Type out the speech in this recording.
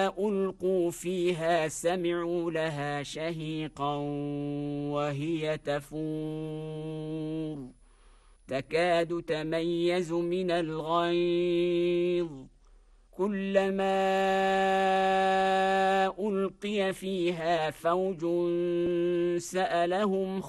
ألقوا فيها سمعوا لها شهيقا وهي تفور تكاد تميز من الغيظ كلما ألقي فيها فوج سألهم